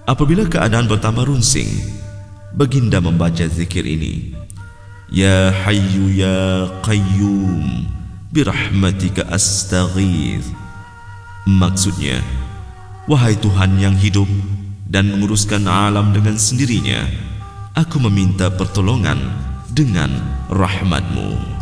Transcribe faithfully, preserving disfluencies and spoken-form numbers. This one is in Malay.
Apabila keadaan bertambah runsing, baginda membaca zikir ini. Ya Hayyu Ya Qayyum birahmatika astaghith. Maksudnya, wahai Tuhan yang hidup dan menguruskan alam dengan sendirinya, aku meminta pertolongan dengan rahmat-Mu.